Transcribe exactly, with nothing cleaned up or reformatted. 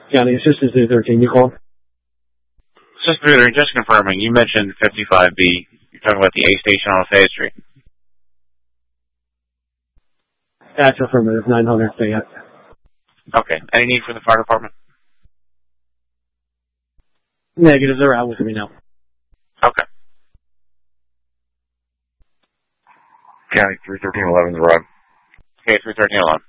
County Assistant three thirteen, you called? Assistant, just confirming, you mentioned fifty-five B. You're talking about the A station on Fayette Street. That's affirmative, nine hundred Fayette. Okay. Any need for the fire department? Negatives are out with me now. Okay. County three thirteen eleven, the road. Okay, three thirteen eleven.